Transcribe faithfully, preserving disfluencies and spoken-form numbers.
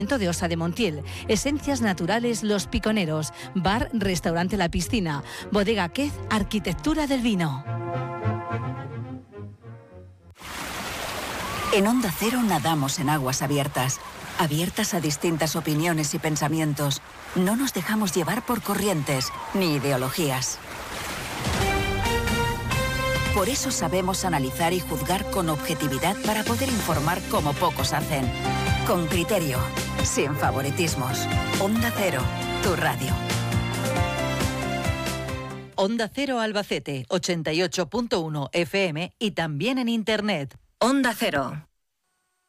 de Osa de Montiel, Esencias Naturales Los Piconeros, Bar, Restaurante La Piscina, Bodega Quez, Arquitectura del Vino. En Onda Cero nadamos en aguas abiertas, abiertas a distintas opiniones y pensamientos. No nos dejamos llevar por corrientes ni ideologías. Por eso sabemos analizar y juzgar con objetividad para poder informar como pocos hacen. Con criterio, sin favoritismos. Onda Cero, tu radio. Onda Cero Albacete, ochenta y ocho punto uno F M y también en Internet. Onda Cero.